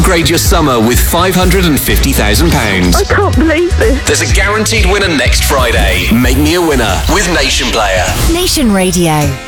upgrade your summer with £550,000. I can't believe this. There's a guaranteed winner next Friday. Make me a winner with Nation Player. Nation Radio.